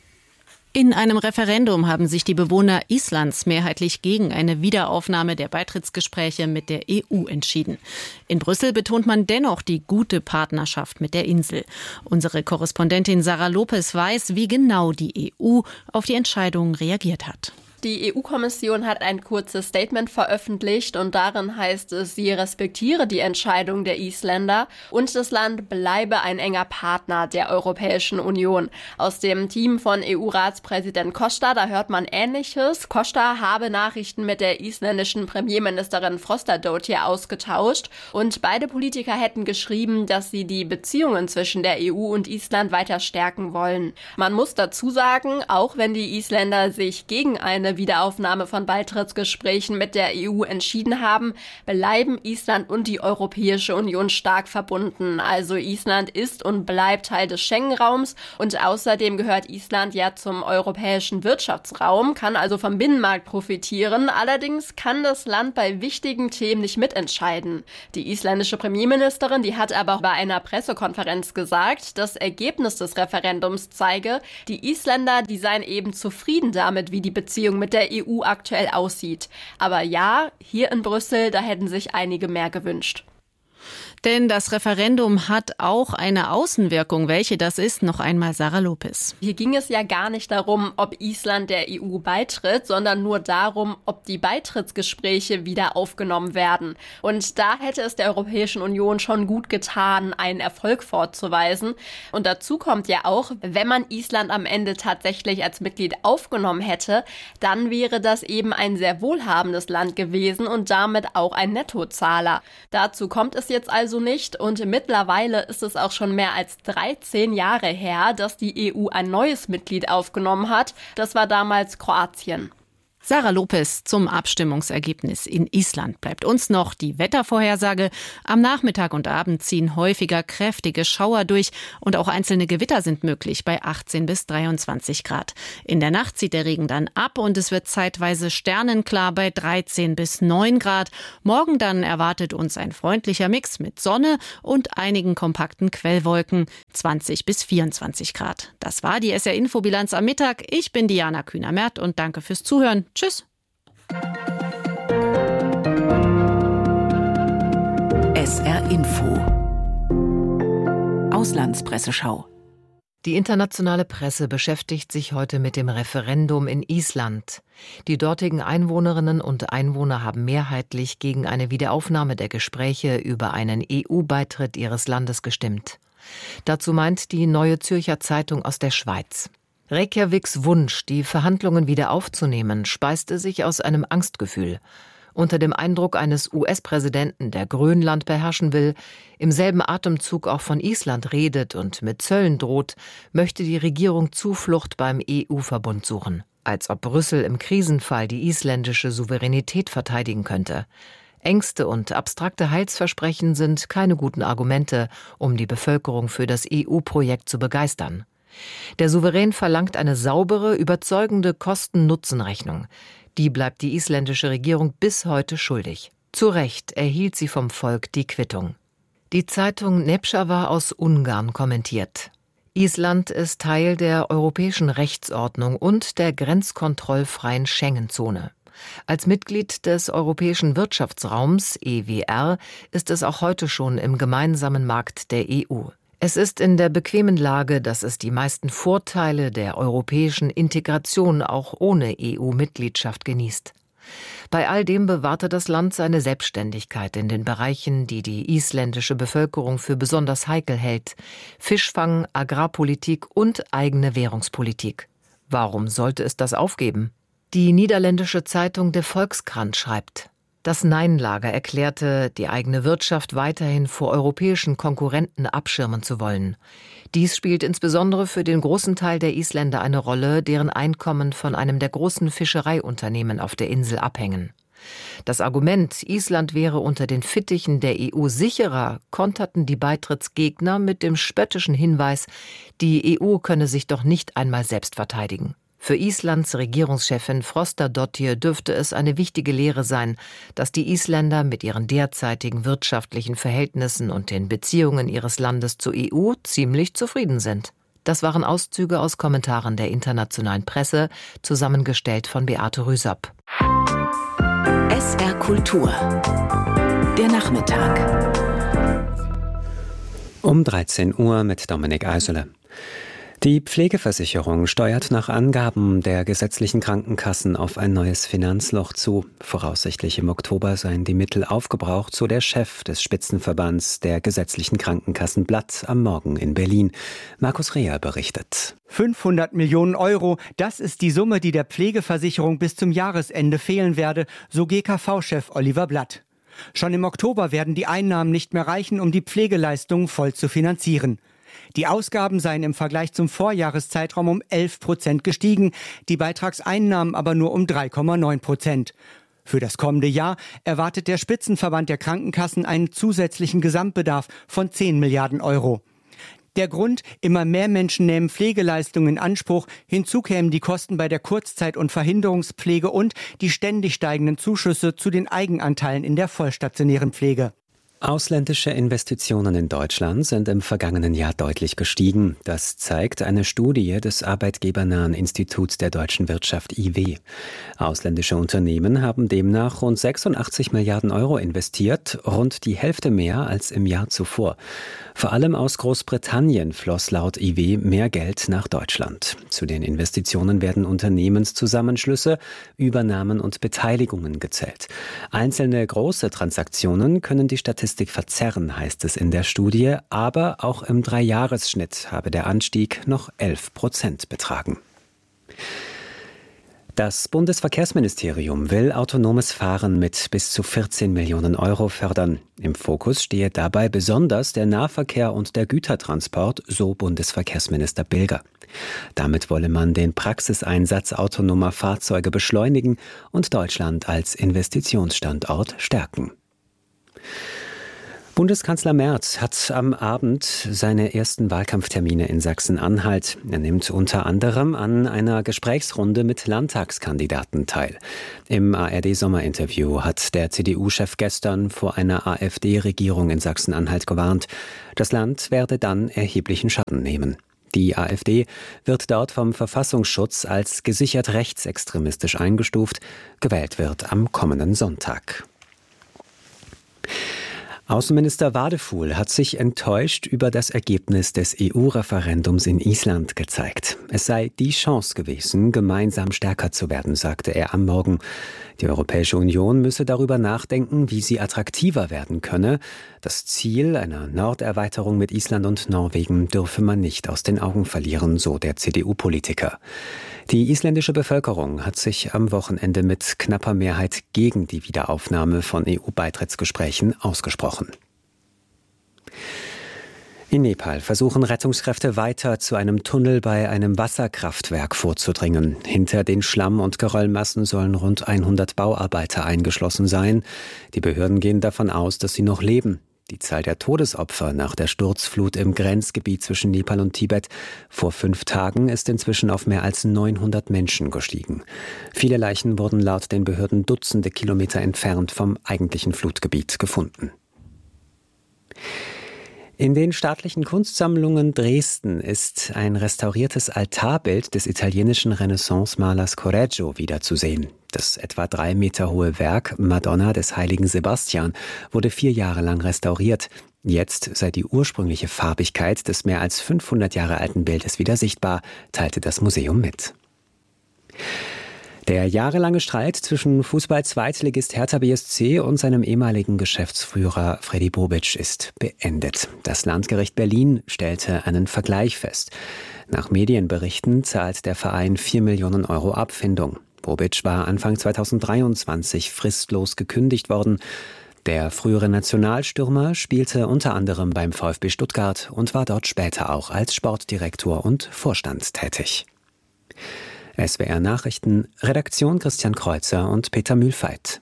In einem Referendum haben sich die Bewohner Islands mehrheitlich gegen eine Wiederaufnahme der Beitrittsgespräche mit der E U entschieden. In Brüssel betont man dennoch die gute Partnerschaft mit der Insel. Unsere Korrespondentin Sarah Lopez weiß, wie genau die E U auf die Entscheidung reagiert hat. Die E U-Kommission hat ein kurzes Statement veröffentlicht und darin heißt es, sie respektiere die Entscheidung der Isländer und das Land bleibe ein enger Partner der Europäischen Union. Aus dem Team von E U-Ratspräsident Costa, da hört man Ähnliches. Costa habe Nachrichten mit der isländischen Premierministerin Frostadóttir ausgetauscht und beide Politiker hätten geschrieben, dass sie die Beziehungen zwischen der E U und Island weiter stärken wollen. Man muss dazu sagen, auch wenn die Isländer sich gegen eine Wiederaufnahme von Beitrittsgesprächen mit der E U entschieden haben, bleiben Island und die Europäische Union stark verbunden. Also Island ist und bleibt Teil des Schengen-Raums und außerdem gehört Island ja zum europäischen Wirtschaftsraum, kann also vom Binnenmarkt profitieren. Allerdings kann das Land bei wichtigen Themen nicht mitentscheiden. Die isländische Premierministerin, die hat aber bei einer Pressekonferenz gesagt, das Ergebnis des Referendums zeige, die Isländer, die seien eben zufrieden damit, wie die Beziehung mit der E U aktuell aussieht. Aber ja, hier in Brüssel, da hätten sich einige mehr gewünscht. Denn das Referendum hat auch eine Außenwirkung. Welche das ist, noch einmal Sarah Lopez. Hier ging es ja gar nicht darum, ob Island der E U beitritt, sondern nur darum, ob die Beitrittsgespräche wieder aufgenommen werden. Und da hätte es der Europäischen Union schon gut getan, einen Erfolg vorzuweisen. Und dazu kommt ja auch, wenn man Island am Ende tatsächlich als Mitglied aufgenommen hätte, dann wäre das eben ein sehr wohlhabendes Land gewesen und damit auch ein Nettozahler. Dazu kommt es jetzt also nicht und mittlerweile ist es auch schon mehr als dreizehn Jahre her, dass die E U ein neues Mitglied aufgenommen hat. Das war damals Kroatien. Sarah Lopez zum Abstimmungsergebnis in Island. Bleibt uns noch die Wettervorhersage. Am Nachmittag und Abend ziehen häufiger kräftige Schauer durch und auch einzelne Gewitter sind möglich bei achtzehn bis dreiundzwanzig Grad. In der Nacht zieht der Regen dann ab und es wird zeitweise sternenklar bei dreizehn bis neun Grad. Morgen dann erwartet uns ein freundlicher Mix mit Sonne und einigen kompakten Quellwolken, zwanzig bis vierundzwanzig Grad. Das war die S R-Infobilanz am Mittag. Ich bin Diana Kühner-Merth und danke fürs Zuhören. Tschüss. S R Info Auslandspresseschau. Die internationale Presse beschäftigt sich heute mit dem Referendum in Island. Die dortigen Einwohnerinnen und Einwohner haben mehrheitlich gegen eine Wiederaufnahme der Gespräche über einen E U-Beitritt ihres Landes gestimmt. Dazu meint die Neue Zürcher Zeitung aus der Schweiz. Reykjaviks Wunsch, die Verhandlungen wieder aufzunehmen, speiste sich aus einem Angstgefühl. Unter dem Eindruck eines U S-Präsidenten, der Grönland beherrschen will, im selben Atemzug auch von Island redet und mit Zöllen droht, möchte die Regierung Zuflucht beim E U-Verbund suchen. Als ob Brüssel im Krisenfall die isländische Souveränität verteidigen könnte. Ängste und abstrakte Heilsversprechen sind keine guten Argumente, um die Bevölkerung für das E U-Projekt zu begeistern. Der Souverän verlangt eine saubere, überzeugende Kosten-Nutzen-Rechnung. Die bleibt die isländische Regierung bis heute schuldig. Zu Recht erhielt sie vom Volk die Quittung. Die Zeitung Nepšava aus Ungarn kommentiert: Island ist Teil der europäischen Rechtsordnung und der grenzkontrollfreien Schengen-Zone. Als Mitglied des Europäischen Wirtschaftsraums E W R ist es auch heute schon im gemeinsamen Markt der E U. Es ist in der bequemen Lage, dass es die meisten Vorteile der europäischen Integration auch ohne E U-Mitgliedschaft genießt. Bei all dem bewahrte das Land seine Selbstständigkeit in den Bereichen, die die isländische Bevölkerung für besonders heikel hält: Fischfang, Agrarpolitik und eigene Währungspolitik. Warum sollte es das aufgeben? Die niederländische Zeitung De Volkskrant schreibt: Das Nein-Lager erklärte, die eigene Wirtschaft weiterhin vor europäischen Konkurrenten abschirmen zu wollen. Dies spielt insbesondere für den großen Teil der Isländer eine Rolle, deren Einkommen von einem der großen Fischereiunternehmen auf der Insel abhängen. Das Argument, Island wäre unter den Fittichen der E U sicherer, konterten die Beitrittsgegner mit dem spöttischen Hinweis, die E U könne sich doch nicht einmal selbst verteidigen. Für Islands Regierungschefin Frostadóttir dürfte es eine wichtige Lehre sein, dass die Isländer mit ihren derzeitigen wirtschaftlichen Verhältnissen und den Beziehungen ihres Landes zur E U ziemlich zufrieden sind. Das waren Auszüge aus Kommentaren der internationalen Presse, zusammengestellt von Beate Rüsop. S R Kultur. Der Nachmittag. Um dreizehn Uhr mit Dominik Eisele. Die Pflegeversicherung steuert nach Angaben der gesetzlichen Krankenkassen auf ein neues Finanzloch zu. Voraussichtlich im Oktober seien die Mittel aufgebraucht, so der Chef des Spitzenverbands der gesetzlichen Krankenkassen Blatt am Morgen in Berlin. Markus Reher berichtet. fünfhundert Millionen Euro, das ist die Summe, die der Pflegeversicherung bis zum Jahresende fehlen werde, so G K V-Chef Oliver Blatt. Schon im Oktober werden die Einnahmen nicht mehr reichen, um die Pflegeleistungen voll zu finanzieren. Die Ausgaben seien im Vergleich zum Vorjahreszeitraum um elf Prozent gestiegen, die Beitragseinnahmen aber nur um drei Komma neun Prozent. Für das kommende Jahr erwartet der Spitzenverband der Krankenkassen einen zusätzlichen Gesamtbedarf von zehn Milliarden Euro. Der Grund, immer mehr Menschen nehmen Pflegeleistungen in Anspruch, hinzu kämen die Kosten bei der Kurzzeit- und Verhinderungspflege und die ständig steigenden Zuschüsse zu den Eigenanteilen in der vollstationären Pflege. Ausländische Investitionen in Deutschland sind im vergangenen Jahr deutlich gestiegen. Das zeigt eine Studie des arbeitgebernahen Instituts der deutschen Wirtschaft I W. Ausländische Unternehmen haben demnach rund sechsundachtzig Milliarden Euro investiert, rund die Hälfte mehr als im Jahr zuvor. Vor allem aus Großbritannien floss laut I W mehr Geld nach Deutschland. Zu den Investitionen werden Unternehmenszusammenschlüsse, Übernahmen und Beteiligungen gezählt. Einzelne große Transaktionen können die Statistik verzerren, heißt es in der Studie, aber auch im Dreijahresschnitt habe der Anstieg noch elf Prozent betragen. Das Bundesverkehrsministerium will autonomes Fahren mit bis zu vierzehn Millionen Euro fördern. Im Fokus stehe dabei besonders der Nahverkehr und der Gütertransport, so Bundesverkehrsminister Bilger. Damit wolle man den Praxiseinsatz autonomer Fahrzeuge beschleunigen und Deutschland als Investitionsstandort stärken. Bundeskanzler Merz hat am Abend seine ersten Wahlkampftermine in Sachsen-Anhalt. Er nimmt unter anderem an einer Gesprächsrunde mit Landtagskandidaten teil. Im A R D-Sommerinterview hat der C D U-Chef gestern vor einer AfD-Regierung in Sachsen-Anhalt gewarnt. Das Land werde dann erheblichen Schaden nehmen. Die AfD wird dort vom Verfassungsschutz als gesichert rechtsextremistisch eingestuft. Gewählt wird am kommenden Sonntag. Außenminister Wadefuhl hat sich enttäuscht über das Ergebnis des E U-Referendums in Island gezeigt. Es sei die Chance gewesen, gemeinsam stärker zu werden, sagte er am Morgen. Die Europäische Union müsse darüber nachdenken, wie sie attraktiver werden könne. Das Ziel einer Norderweiterung mit Island und Norwegen dürfe man nicht aus den Augen verlieren, so der C D U-Politiker. Die isländische Bevölkerung hat sich am Wochenende mit knapper Mehrheit gegen die Wiederaufnahme von E U-Beitrittsgesprächen ausgesprochen. In Nepal versuchen Rettungskräfte weiter zu einem Tunnel bei einem Wasserkraftwerk vorzudringen. Hinter den Schlamm- und Geröllmassen sollen rund hundert Bauarbeiter eingeschlossen sein. Die Behörden gehen davon aus, dass sie noch leben. Die Zahl der Todesopfer nach der Sturzflut im Grenzgebiet zwischen Nepal und Tibet vor fünf Tagen ist inzwischen auf mehr als neunhundert Menschen gestiegen. Viele Leichen wurden laut den Behörden Dutzende Kilometer entfernt vom eigentlichen Flutgebiet gefunden. In den staatlichen Kunstsammlungen Dresden ist ein restauriertes Altarbild des italienischen Renaissance-Malers Correggio wiederzusehen. Das etwa drei Meter hohe Werk Madonna des heiligen Sebastian wurde vier Jahre lang restauriert. Jetzt sei die ursprüngliche Farbigkeit des mehr als fünfhundert Jahre alten Bildes wieder sichtbar, teilte das Museum mit. Der jahrelange Streit zwischen Fußball-Zweitligist Hertha B S C und seinem ehemaligen Geschäftsführer Freddy Bobic ist beendet. Das Landgericht Berlin stellte einen Vergleich fest. Nach Medienberichten zahlt der Verein vier Millionen Euro Abfindung. Bobic war Anfang zweitausenddreiundzwanzig fristlos gekündigt worden. Der frühere Nationalstürmer spielte unter anderem beim VfB Stuttgart und war dort später auch als Sportdirektor und Vorstand tätig. S W R Nachrichten, Redaktion Christian Kreuzer und Peter Mühlfeit.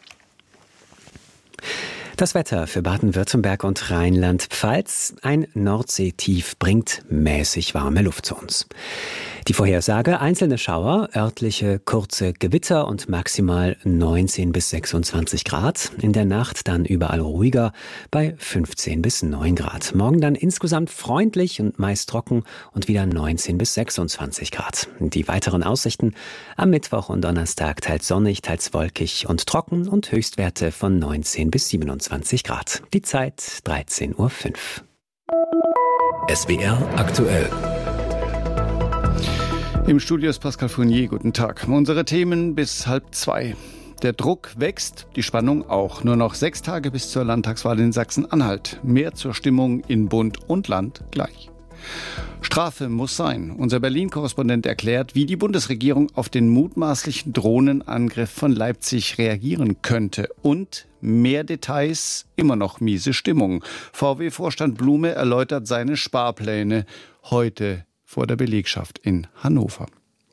Das Wetter für Baden-Württemberg und Rheinland-Pfalz. Ein Nordseetief bringt mäßig warme Luft zu uns. Die Vorhersage: einzelne Schauer, örtliche kurze Gewitter und maximal neunzehn bis sechsundzwanzig Grad. In der Nacht dann überall ruhiger bei fünfzehn bis neun Grad. Morgen dann insgesamt freundlich und meist trocken und wieder neunzehn bis sechsundzwanzig Grad. Die weiteren Aussichten: am Mittwoch und Donnerstag teils sonnig, teils wolkig und trocken und Höchstwerte von neunzehn bis siebenundzwanzig Grad. Die Zeit dreizehn Uhr fünf. S W R aktuell. Im Studio ist Pascal Fournier. Guten Tag. Unsere Themen bis halb zwei. Der Druck wächst, die Spannung auch. Nur noch sechs Tage bis zur Landtagswahl in Sachsen-Anhalt. Mehr zur Stimmung in Bund und Land gleich. Strafe muss sein. Unser Berlin-Korrespondent erklärt, wie die Bundesregierung auf den mutmaßlichen Drohnenangriff von Leipzig reagieren könnte. Und mehr Details, immer noch miese Stimmung. V W-Vorstand Blume erläutert seine Sparpläne heute vor der Belegschaft in Hannover.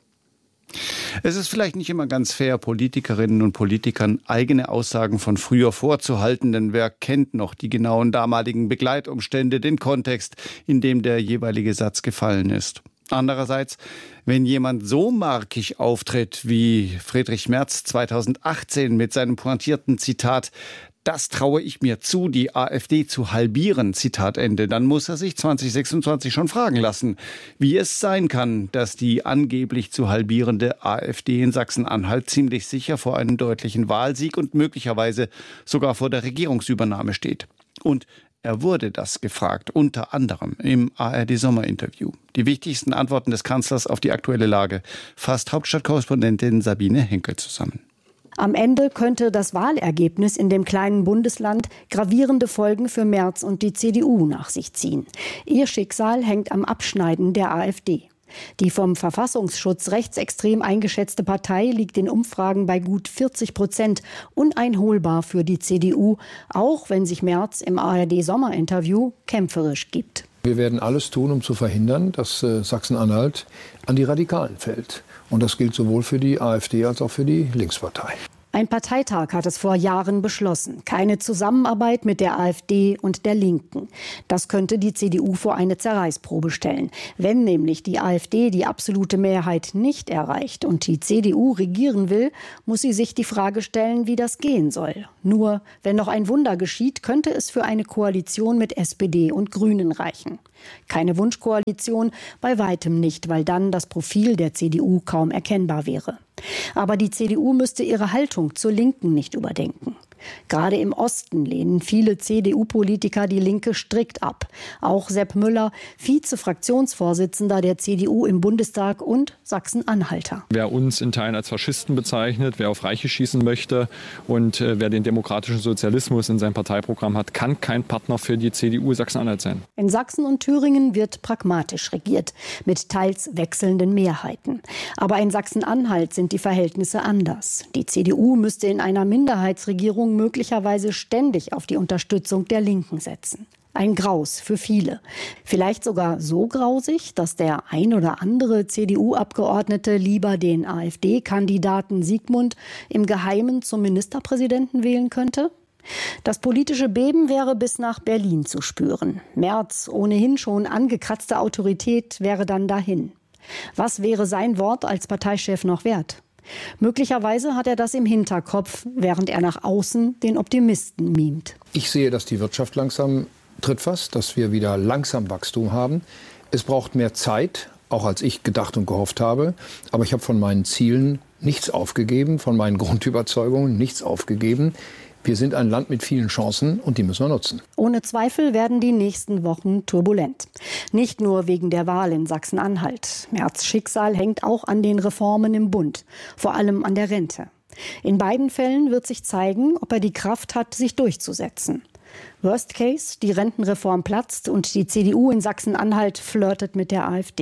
Es ist vielleicht nicht immer ganz fair, Politikerinnen und Politikern eigene Aussagen von früher vorzuhalten, denn wer kennt noch die genauen damaligen Begleitumstände, den Kontext, in dem der jeweilige Satz gefallen ist. Andererseits, wenn jemand so markig auftritt wie Friedrich Merz zweitausendachtzehn mit seinem pointierten Zitat: Das traue ich mir zu, die AfD zu halbieren, Zitat Ende, dann muss er sich zwanzig sechsundzwanzig schon fragen lassen, wie es sein kann, dass die angeblich zu halbierende AfD in Sachsen-Anhalt ziemlich sicher vor einem deutlichen Wahlsieg und möglicherweise sogar vor der Regierungsübernahme steht. Und er wurde das gefragt, unter anderem im A R D-Sommerinterview. Die wichtigsten Antworten des Kanzlers auf die aktuelle Lage fasst Hauptstadtkorrespondentin Sabine Henkel zusammen. Am Ende könnte das Wahlergebnis in dem kleinen Bundesland gravierende Folgen für Merz und die C D U nach sich ziehen. Ihr Schicksal hängt am Abschneiden der AfD. Die vom Verfassungsschutz rechtsextrem eingeschätzte Partei liegt in Umfragen bei gut vierzig Prozent, uneinholbar für die C D U, auch wenn sich Merz im A R D-Sommerinterview kämpferisch gibt. Wir werden alles tun, um zu verhindern, dass äh, Sachsen-Anhalt an die Radikalen fällt. Und das gilt sowohl für die AfD als auch für die Linkspartei. Ein Parteitag hat es vor Jahren beschlossen. Keine Zusammenarbeit mit der AfD und der Linken. Das könnte die C D U vor eine Zerreißprobe stellen. Wenn nämlich die AfD die absolute Mehrheit nicht erreicht und die C D U regieren will, muss sie sich die Frage stellen, wie das gehen soll. Nur, wenn noch ein Wunder geschieht, könnte es für eine Koalition mit S P D und Grünen reichen. Keine Wunschkoalition, bei weitem nicht, weil dann das Profil der C D U kaum erkennbar wäre. Aber die C D U müsste ihre Haltung zur Linken nicht überdenken. Gerade im Osten lehnen viele C D U-Politiker die Linke strikt ab. Auch Sepp Müller, Vize-Fraktionsvorsitzender der C D U im Bundestag und Sachsen-Anhalter. Wer uns in Teilen als Faschisten bezeichnet, wer auf Reiche schießen möchte und äh, wer den demokratischen Sozialismus in seinem Parteiprogramm hat, kann kein Partner für die C D U Sachsen-Anhalt sein. In Sachsen und Thüringen wird pragmatisch regiert, mit teils wechselnden Mehrheiten. Aber in Sachsen-Anhalt sind die Verhältnisse anders. Die C D U müsste in einer Minderheitsregierung möglicherweise ständig auf die Unterstützung der Linken setzen. Ein Graus für viele. Vielleicht sogar so grausig, dass der ein oder andere C D U-Abgeordnete lieber den AfD-Kandidaten Siegmund im Geheimen zum Ministerpräsidenten wählen könnte? Das politische Beben wäre bis nach Berlin zu spüren. Merz, ohnehin schon angekratzte Autorität, wäre dann dahin. Was wäre sein Wort als Parteichef noch wert? Möglicherweise hat er das im Hinterkopf, während er nach außen den Optimisten mimt. Ich sehe, dass die Wirtschaft langsam trittfast, dass wir wieder langsam Wachstum haben. Es braucht mehr Zeit, auch als ich gedacht und gehofft habe. Aber ich habe von meinen Zielen nichts aufgegeben, von meinen Grundüberzeugungen nichts aufgegeben. Wir sind ein Land mit vielen Chancen und die müssen wir nutzen. Ohne Zweifel werden die nächsten Wochen turbulent. Nicht nur wegen der Wahl in Sachsen-Anhalt. Merz' Schicksal hängt auch an den Reformen im Bund, vor allem an der Rente. In beiden Fällen wird sich zeigen, ob er die Kraft hat, sich durchzusetzen. Worst Case, die Rentenreform platzt und die C D U in Sachsen-Anhalt flirtet mit der AfD.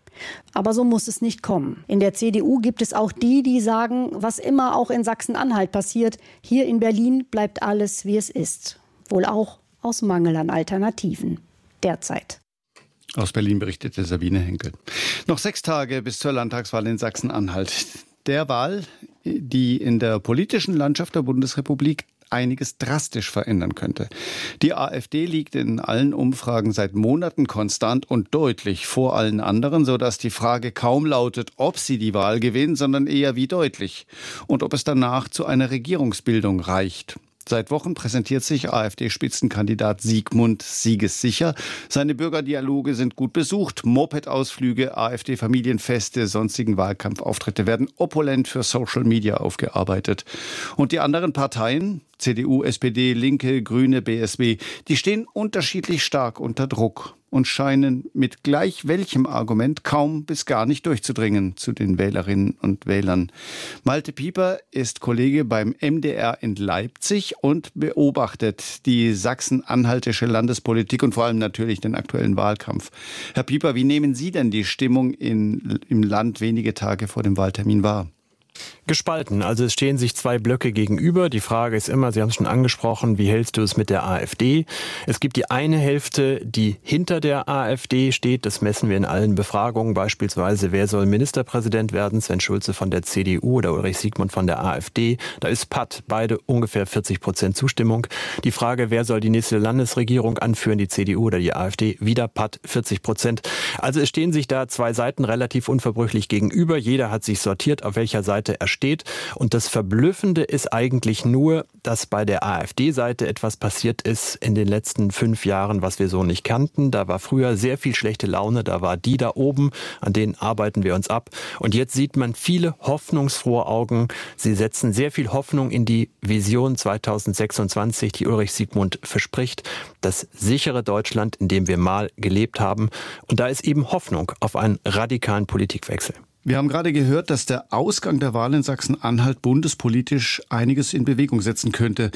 Aber so muss es nicht kommen. In der C D U gibt es auch die, die sagen, was immer auch in Sachsen-Anhalt passiert, hier in Berlin bleibt alles, wie es ist. Wohl auch aus Mangel an Alternativen. Derzeit. Aus Berlin berichtete Sabine Henkel. Noch sechs Tage bis zur Landtagswahl in Sachsen-Anhalt. Der Wahl, die in der politischen Landschaft der Bundesrepublik einiges drastisch verändern könnte. Die AfD liegt in allen Umfragen seit Monaten konstant und deutlich vor allen anderen, sodass die Frage kaum lautet, ob sie die Wahl gewinnt, sondern eher wie deutlich und ob es danach zu einer Regierungsbildung reicht. Seit Wochen präsentiert sich AfD-Spitzenkandidat Siegmund siegessicher. Seine Bürgerdialoge sind gut besucht. Moped-Ausflüge, AfD-Familienfeste, sonstigen Wahlkampfauftritte werden opulent für Social Media aufgearbeitet. Und die anderen Parteien, C D U, S P D, Linke, Grüne, B S W, die stehen unterschiedlich stark unter Druck und scheinen mit gleich welchem Argument kaum bis gar nicht durchzudringen zu den Wählerinnen und Wählern. Malte Pieper ist Kollege beim M D R in Leipzig und beobachtet die sachsen-anhaltische Landespolitik und vor allem natürlich den aktuellen Wahlkampf. Herr Pieper, wie nehmen Sie denn die Stimmung in, im Land wenige Tage vor dem Wahltermin wahr? Gespalten. Also es stehen sich zwei Blöcke gegenüber. Die Frage ist immer, Sie haben es schon angesprochen, wie hältst du es mit der AfD? Es gibt die eine Hälfte, die hinter der AfD steht. Das messen wir in allen Befragungen. Beispielsweise, wer soll Ministerpräsident werden? Sven Schulze von der C D U oder Ulrich Siegmund von der AfD. Da ist Patt, beide ungefähr vierzig Prozent Zustimmung. Die Frage, wer soll die nächste Landesregierung anführen? Die C D U oder die AfD? Wieder Patt, vierzig Prozent. Also es stehen sich da zwei Seiten relativ unverbrüchlich gegenüber. Jeder hat sich sortiert, auf welcher Seite er steht. Und das Verblüffende ist eigentlich nur, dass bei der AfD-Seite etwas passiert ist in den letzten fünf Jahren, was wir so nicht kannten. Da war früher sehr viel schlechte Laune, da war die da oben, an denen arbeiten wir uns ab. Und jetzt sieht man viele hoffnungsfrohe Augen. Sie setzen sehr viel Hoffnung in die Vision zweitausendsechsundzwanzig, die Ulrich Siegmund verspricht. Das sichere Deutschland, in dem wir mal gelebt haben. Und da ist eben Hoffnung auf einen radikalen Politikwechsel. Wir haben gerade gehört, dass der Ausgang der Wahl in Sachsen-Anhalt bundespolitisch einiges in Bewegung setzen könnte.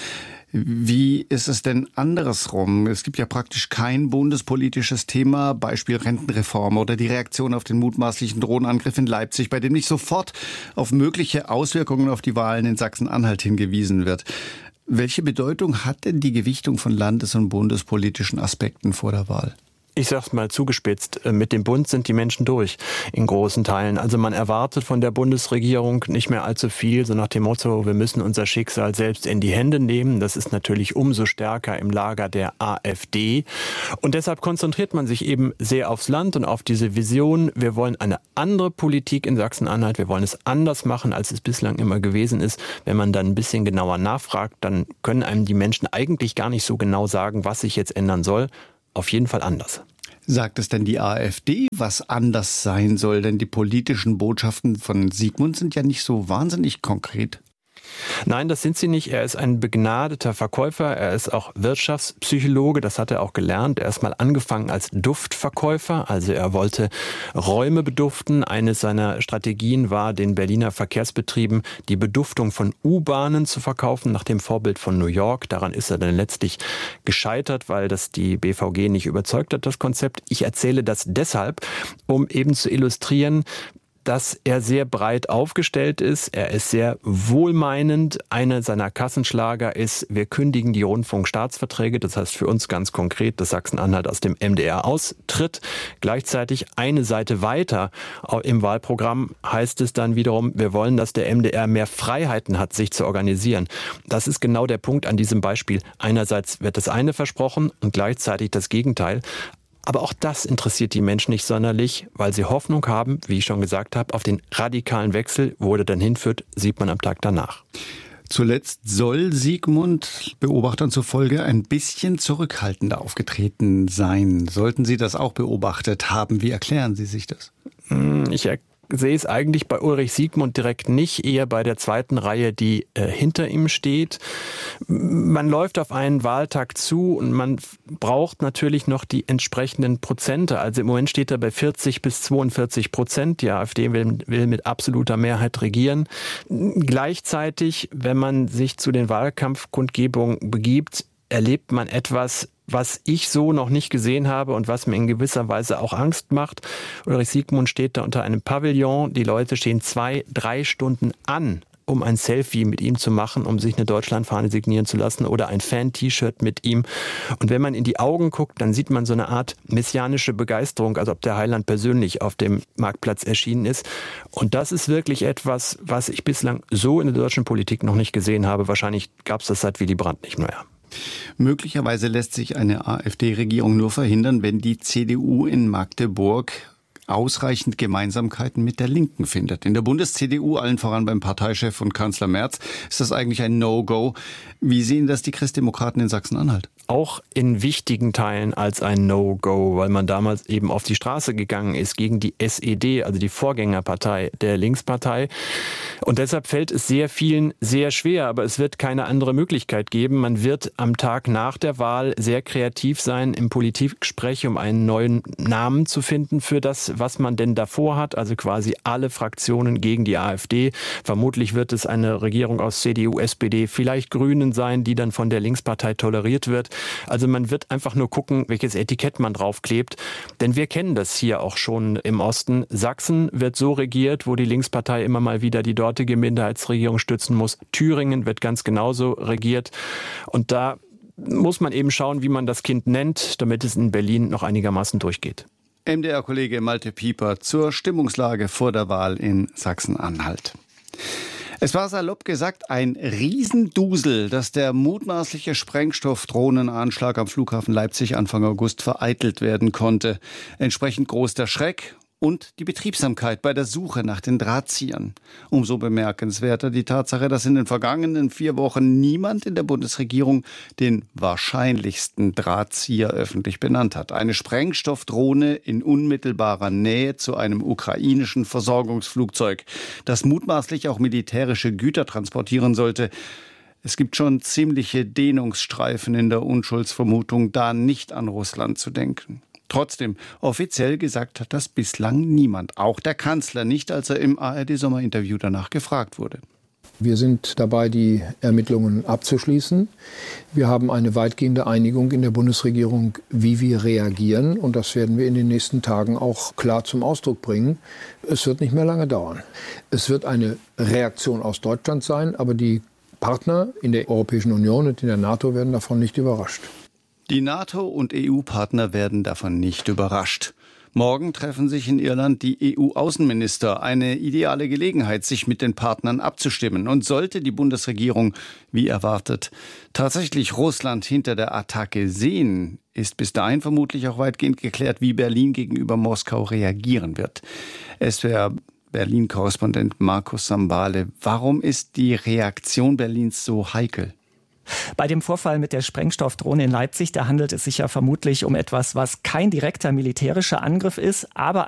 Wie ist es denn andersrum? Es gibt ja praktisch kein bundespolitisches Thema, Beispiel Rentenreform oder die Reaktion auf den mutmaßlichen Drohnenangriff in Leipzig, bei dem nicht sofort auf mögliche Auswirkungen auf die Wahlen in Sachsen-Anhalt hingewiesen wird. Welche Bedeutung hat denn die Gewichtung von landes- und bundespolitischen Aspekten vor der Wahl? Ich sag's mal zugespitzt, mit dem Bund sind die Menschen durch in großen Teilen. Also man erwartet von der Bundesregierung nicht mehr allzu viel, so nach dem Motto, wir müssen unser Schicksal selbst in die Hände nehmen. Das ist natürlich umso stärker im Lager der AfD. Und deshalb konzentriert man sich eben sehr aufs Land und auf diese Vision. Wir wollen eine andere Politik in Sachsen-Anhalt. Wir wollen es anders machen, als es bislang immer gewesen ist. Wenn man dann ein bisschen genauer nachfragt, dann können einem die Menschen eigentlich gar nicht so genau sagen, was sich jetzt ändern soll. Auf jeden Fall anders. Sagt es denn die AfD, was anders sein soll? Denn die politischen Botschaften von Siegmund sind ja nicht so wahnsinnig konkret. Nein, das sind sie nicht. Er ist ein begnadeter Verkäufer. Er ist auch Wirtschaftspsychologe. Das hat er auch gelernt. Er ist mal angefangen als Duftverkäufer. Also er wollte Räume beduften. Eines seiner Strategien war, den Berliner Verkehrsbetrieben die Beduftung von U-Bahnen zu verkaufen, nach dem Vorbild von New York. Daran ist er dann letztlich gescheitert, weil das die B V G nicht überzeugt hat, das Konzept. Ich erzähle das deshalb, um eben zu illustrieren, dass er sehr breit aufgestellt ist. Er ist sehr wohlmeinend. Einer seiner Kassenschlager ist, wir kündigen die Rundfunkstaatsverträge. Das heißt für uns ganz konkret, dass Sachsen-Anhalt aus dem M D R austritt. Gleichzeitig eine Seite weiter im Wahlprogramm heißt es dann wiederum, wir wollen, dass der M D R mehr Freiheiten hat, sich zu organisieren. Das ist genau der Punkt an diesem Beispiel. Einerseits wird das eine versprochen und gleichzeitig das Gegenteil. Aber auch das interessiert die Menschen nicht sonderlich, weil sie Hoffnung haben, wie ich schon gesagt habe, auf den radikalen Wechsel. Wo er dann hinführt, sieht man am Tag danach. Zuletzt soll Siegmund Beobachtern zufolge ein bisschen zurückhaltender aufgetreten sein. Sollten Sie das auch beobachtet haben, wie erklären Sie sich das? Ich erkläre. sehe es eigentlich bei Ulrich Siegmund direkt nicht, eher bei der zweiten Reihe, die äh, hinter ihm steht. Man läuft auf einen Wahltag zu und man braucht natürlich noch die entsprechenden Prozente. Also im Moment steht er bei vierzig bis zweiundvierzig Prozent. Die AfD will, will mit absoluter Mehrheit regieren. Gleichzeitig, wenn man sich zu den Wahlkampfkundgebungen begibt, erlebt man etwas, was ich so noch nicht gesehen habe und was mir in gewisser Weise auch Angst macht. Ulrich Siegmund steht da unter einem Pavillon. Die Leute stehen zwei, drei Stunden an, um ein Selfie mit ihm zu machen, um sich eine Deutschlandfahne signieren zu lassen oder ein Fan-T-Shirt mit ihm. Und wenn man in die Augen guckt, dann sieht man so eine Art messianische Begeisterung, als ob der Heiland persönlich auf dem Marktplatz erschienen ist. Und das ist wirklich etwas, was ich bislang so in der deutschen Politik noch nicht gesehen habe. Wahrscheinlich gab es das seit Willy Brandt nicht mehr. Möglicherweise lässt sich eine AfD-Regierung nur verhindern, wenn die C D U in Magdeburg ausreichend Gemeinsamkeiten mit der Linken findet. In der Bundes-C D U, allen voran beim Parteichef und Kanzler Merz, ist das eigentlich ein No-Go. Wie sehen das die Christdemokraten in Sachsen-Anhalt? Auch in wichtigen Teilen als ein No-Go, weil man damals eben auf die Straße gegangen ist gegen die S E D, also die Vorgängerpartei der Linkspartei. Und deshalb fällt es sehr vielen sehr schwer, aber es wird keine andere Möglichkeit geben. Man wird am Tag nach der Wahl sehr kreativ sein im Politikgespräch, um einen neuen Namen zu finden für das, was man denn davor hat, also quasi alle Fraktionen gegen die AfD. Vermutlich wird es eine Regierung aus C D U, S P D, vielleicht Grünen sein, die dann von der Linkspartei toleriert wird. Also man wird einfach nur gucken, welches Etikett man draufklebt. Denn wir kennen das hier auch schon im Osten. Sachsen wird so regiert, wo die Linkspartei immer mal wieder die dortige Minderheitsregierung stützen muss. Thüringen wird ganz genauso regiert. Und da muss man eben schauen, wie man das Kind nennt, damit es in Berlin noch einigermaßen durchgeht. M D R-Kollege Malte Pieper zur Stimmungslage vor der Wahl in Sachsen-Anhalt. Es war salopp gesagt ein Riesendusel, dass der mutmaßliche Sprengstoffdrohnenanschlag am Flughafen Leipzig Anfang August vereitelt werden konnte. Entsprechend groß der Schreck und die Betriebsamkeit bei der Suche nach den Drahtziehern. Umso bemerkenswerter die Tatsache, dass in den vergangenen vier Wochen niemand in der Bundesregierung den wahrscheinlichsten Drahtzieher öffentlich benannt hat. Eine Sprengstoffdrohne in unmittelbarer Nähe zu einem ukrainischen Versorgungsflugzeug, das mutmaßlich auch militärische Güter transportieren sollte. Es gibt schon ziemliche Dehnungsstreifen in der Unschuldsvermutung, da nicht an Russland zu denken. Trotzdem, offiziell gesagt hat das bislang niemand, auch der Kanzler nicht, als er im A R D-Sommerinterview danach gefragt wurde. Wir sind dabei, die Ermittlungen abzuschließen. Wir haben eine weitgehende Einigung in der Bundesregierung, wie wir reagieren. Und das werden wir in den nächsten Tagen auch klar zum Ausdruck bringen. Es wird nicht mehr lange dauern. Es wird eine Reaktion aus Deutschland sein, aber die Partner in der Europäischen Union und in der NATO werden davon nicht überrascht. Die NATO und E U-Partner werden davon nicht überrascht. Morgen treffen sich in Irland die E U-Außenminister. Eine ideale Gelegenheit, sich mit den Partnern abzustimmen. Und sollte die Bundesregierung, wie erwartet, tatsächlich Russland hinter der Attacke sehen, ist bis dahin vermutlich auch weitgehend geklärt, wie Berlin gegenüber Moskau reagieren wird. Es wäre Berlin-Korrespondent Markus Sambale. Warum ist die Reaktion Berlins so heikel? Bei dem Vorfall mit der Sprengstoffdrohne in Leipzig, da handelt es sich ja vermutlich um etwas, was kein direkter militärischer Angriff ist, aber